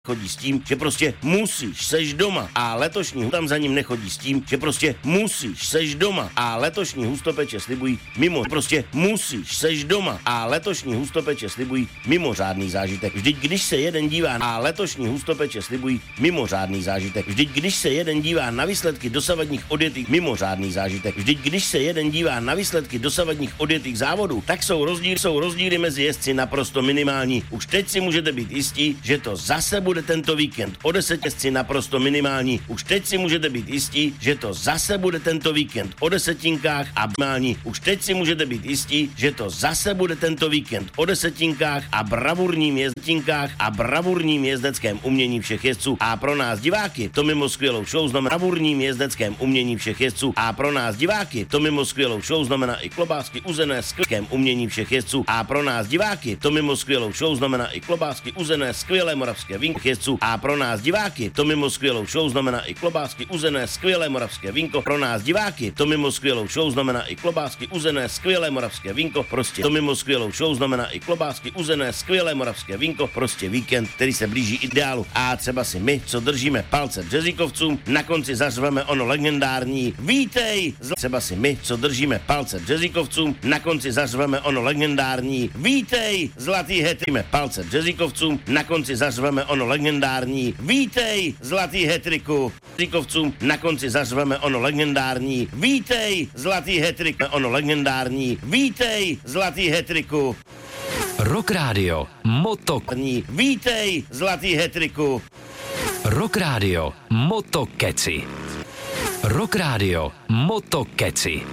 chodí s tím, že prostě musíš, seš doma a letošní tam za ním nechodí s tím, že prostě musíš, seš doma a letošní hustopeče slibují mimo, prostě musíš, seš doma a letošní hustopeče slibují mimořádný zážitek. Vždyť když se jeden dívá a letošní hustopeče slibují mimořádný zážitek. Vždyť když se jeden dívá na výsledky dosavadních odjetých mimořádný zážitek. Vždyť když se jeden dívá na výsledky dosavadních odjetých závodů, tak jsou rozdíly mezi jezdci naprosto minimální. Už teď si můžete být jistí, že to zase bude tento víkend o 10 jezdci naprosto minimální. Už teď si můžete být jistí, že to zase bude tento víkend o desetinkách a minimální. Už teď si můžete být jistí, že to zase bude tento víkend o desetinkách a bravurním jezdeckém umění všech jezdců. A pro nás diváky to mimo skvělou show znamená bravurním jezdeckém umění všech jezdců. A pro nás diváky to mimo skvělou show znamená i klobásky uzené skvělém umění všech jezdců. A pro nás diváky to mimo skvělou show znamená i klobásky uzené skvělé moravské vínko jezdců. A pro nás diváky to mimo skvělou show znamená i klobásky uzené skvělé moravské vínko. Pro nás diváky to mimo skvělou show znamená i klobásky uzené skvělé moravské vínko. Prostě to mimo skvělou show znamená i klobásky uzené skvělé moravské vínko. Prostě víkend, který se blíží ideálu. A třeba si my, co držíme palce březíkovcům, na konci zařveme ono legendární vítej. Třeba si my, co držíme palce březíkovcům, na konci zařveme ono legendární vítej zlatý hetry. Palce březíkovcům, na konci zařveme ono legendární vítej zlatý hetriku. Březíkovcům na konci zařveme ono legendární vítej zlatý hetrik. Ono legendární vítej zlatý hetriku. Rock Radio Motokrní. Vítej zlatý hetriku. Rock Radio Motokeci. Rock Radio Motokeci.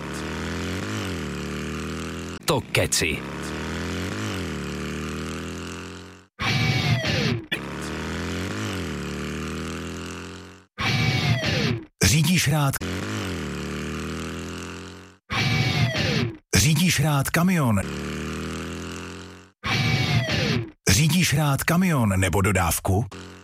Motokeci. Řídíš rád kamion. Řídíš rád kamion nebo dodávku?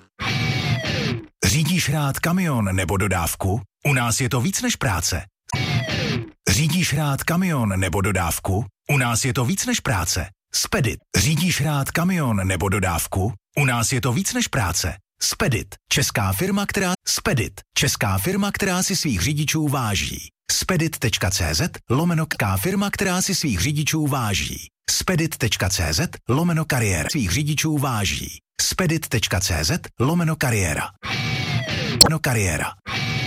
Řídíš rád kamion nebo dodávku? U nás je to víc než práce. Řídíš rád kamion nebo dodávku? U nás je to víc než práce. Spedit. Řídíš rád kamion nebo dodávku? U nás je to víc než práce. Spedit. Česká firma, která si svých řidičů váží. Spedit.cz/K firma, která si svých řidičů váží. Spedit.cz/kariéra svých řidičů váží. Spedit.cz/kariéra. Kariéra.